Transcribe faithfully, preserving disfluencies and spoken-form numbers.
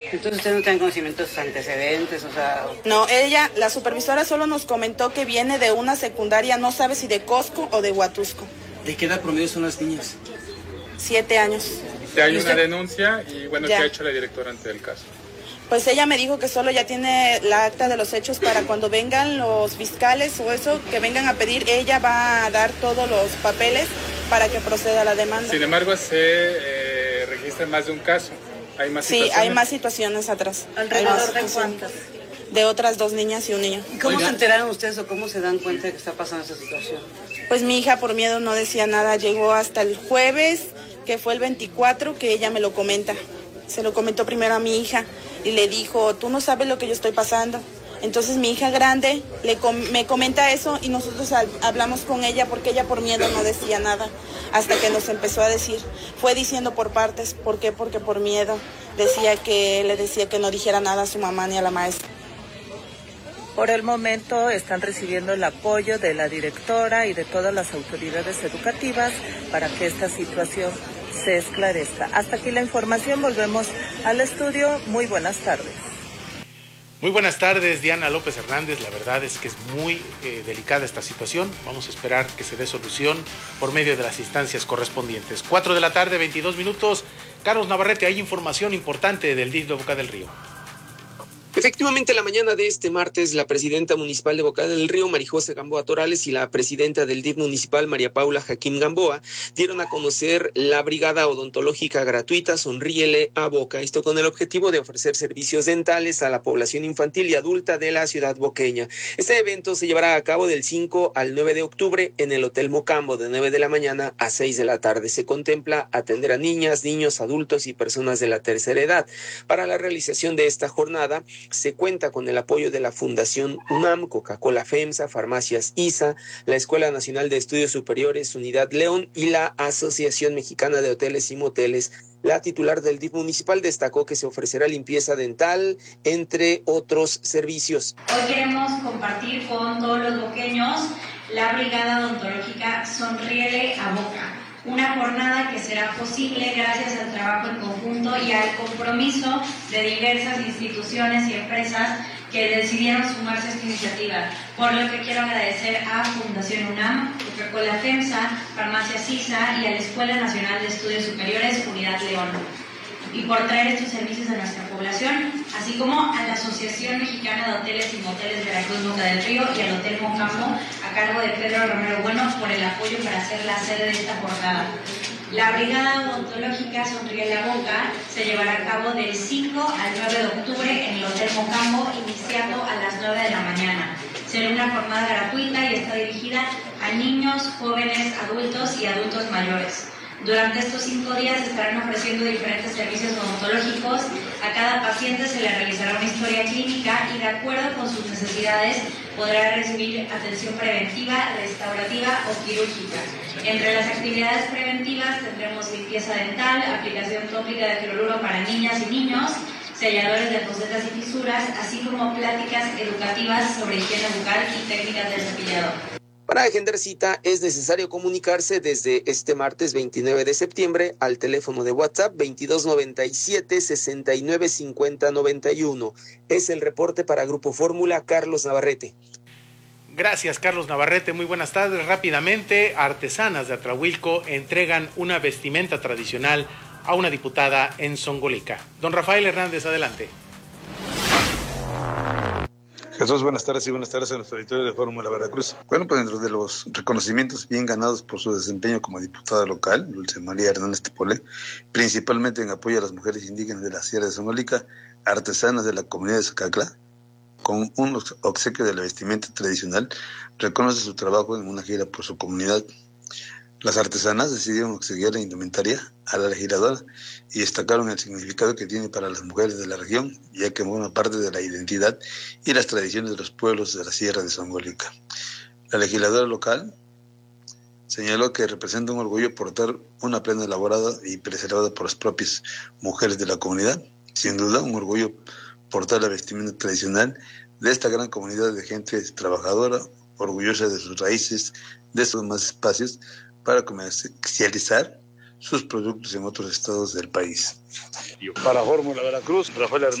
Entonces ustedes no tienen conocimientos antecedentes, o sea... No, ella, la supervisora solo nos comentó que viene de una secundaria, no sabe si de Cosco o de Huatusco. ¿De qué edad promedio son las niñas? Siete años. Ya hay una denuncia y bueno, ya. ¿Qué ha hecho la directora ante el caso? Pues ella me dijo que solo ya tiene la acta de los hechos para cuando vengan los fiscales o eso, que vengan a pedir, ella va a dar todos los papeles para que proceda la demanda. Sin embargo, se eh, registra más de un caso. ¿Hay más sí, situaciones? hay más situaciones atrás. ¿Alrededor de cuántas? De otras dos niñas y un niño. ¿Y cómo Oiga. se enteraron ustedes o cómo se dan cuenta de que está pasando esa situación? Pues mi hija por miedo no decía nada, llegó hasta el jueves, que fue el veinticuatro, que ella me lo comenta. Se lo comentó primero a mi hija y le dijo, tú no sabes lo que yo estoy pasando. Entonces mi hija grande le com me comenta eso y nosotros hablamos con ella porque ella por miedo no decía nada. Hasta que nos empezó a decir, fue diciendo por partes, ¿por qué? Porque por miedo. Decía que le decía que no dijera nada a su mamá ni a la maestra. Por el momento están recibiendo el apoyo de la directora y de todas las autoridades educativas para que esta situación se esclarezca. Hasta aquí la información, volvemos al estudio. Muy buenas tardes. Muy buenas tardes, Diana López Hernández. La verdad es que es muy eh, delicada esta situación. Vamos a esperar que se dé solución por medio de las instancias correspondientes. Cuatro de la tarde, veintidós minutos. Carlos Navarrete, hay información importante del D I F de Boca del Río. Efectivamente, la mañana de este martes, la presidenta municipal de Boca del Río, Marijose Gamboa Torales, y la presidenta del D I F municipal, María Paula Jaquín Gamboa, dieron a conocer la brigada odontológica gratuita Sonríele a Boca, esto con el objetivo de ofrecer servicios dentales a la población infantil y adulta de la ciudad boqueña. Este evento se llevará a cabo del cinco al nueve de octubre en el Hotel Mocambo, de nueve de la mañana a seis de la tarde. Se contempla atender a niñas, niños, adultos y personas de la tercera edad. Para la realización de esta jornada, se cuenta con el apoyo de la Fundación UNAM, Coca-Cola FEMSA, Farmacias ISA, la Escuela Nacional de Estudios Superiores Unidad León y la Asociación Mexicana de Hoteles y Moteles. La titular del D I F municipal destacó que se ofrecerá limpieza dental, entre otros servicios. Hoy queremos compartir con todos los boqueños la brigada odontológica Sonríele a Boca. Una jornada que será posible gracias al trabajo en conjunto y al compromiso de diversas instituciones y empresas que decidieron sumarse a esta iniciativa, por lo que quiero agradecer a Fundación UNAM, Coca-Cola FEMSA, Farmacias ISA y a la Escuela Nacional de Estudios Superiores Unidad León, y por traer estos servicios a nuestra población, así como a la Asociación Mexicana de Hoteles y Moteles Veracruz Boca del Río y al Hotel Mocambo, a cargo de Pedro Romero Bueno, por el apoyo para hacer la sede de esta jornada. La brigada odontológica Sonríe la Boca se llevará a cabo del cinco al nueve de octubre en el Hotel Mocambo, iniciando a las nueve de la mañana. Será una jornada gratuita y está dirigida a niños, jóvenes, adultos y adultos mayores. Durante estos cinco días se estarán ofreciendo diferentes servicios odontológicos. A cada paciente se le realizará una historia clínica y, de acuerdo con sus necesidades, podrá recibir atención preventiva, restaurativa o quirúrgica. Entre las actividades preventivas tendremos limpieza dental, aplicación tópica de cloruro para niñas y niños, selladores de fosetas y fisuras, así como pláticas educativas sobre higiene bucal y técnicas del cepillado. Para agendar cita es necesario comunicarse desde este martes veintinueve de septiembre al teléfono de WhatsApp veintidós noventa y siete, sesenta y nueve, cincuenta, noventa y uno. Es el reporte para Grupo Fórmula, Carlos Navarrete. Gracias, Carlos Navarrete. Muy buenas tardes. Rápidamente, artesanas de Atrahuilco entregan una vestimenta tradicional a una diputada en Zongolica. Don Rafael Hernández, adelante. Jesús, buenas tardes y buenas tardes a nuestro auditorio de Fórmula Veracruz. Bueno, pues dentro de los reconocimientos bien ganados por su desempeño como diputada local, Dulce María Hernández Tepolé, principalmente en apoyo a las mujeres indígenas de la Sierra de Zongolica, artesanas de la comunidad de Zacaclá, con un obsequio de la vestimenta tradicional, reconoce su trabajo en una gira por su comunidad. Las artesanas decidieron obsequiar la indumentaria a la legisladora y destacaron el significado que tiene para las mujeres de la región, ya que forma parte de la identidad y las tradiciones de los pueblos de la Sierra de Zongolica. La legisladora local señaló que representa un orgullo portar una prenda elaborada y preservada por las propias mujeres de la comunidad. Sin duda, un orgullo portar la vestimenta tradicional de esta gran comunidad de gente trabajadora, orgullosa de sus raíces, de sus más espacios, para comercializar sus productos en otros estados del país. Para Fórmula Veracruz, Rafael Hernández.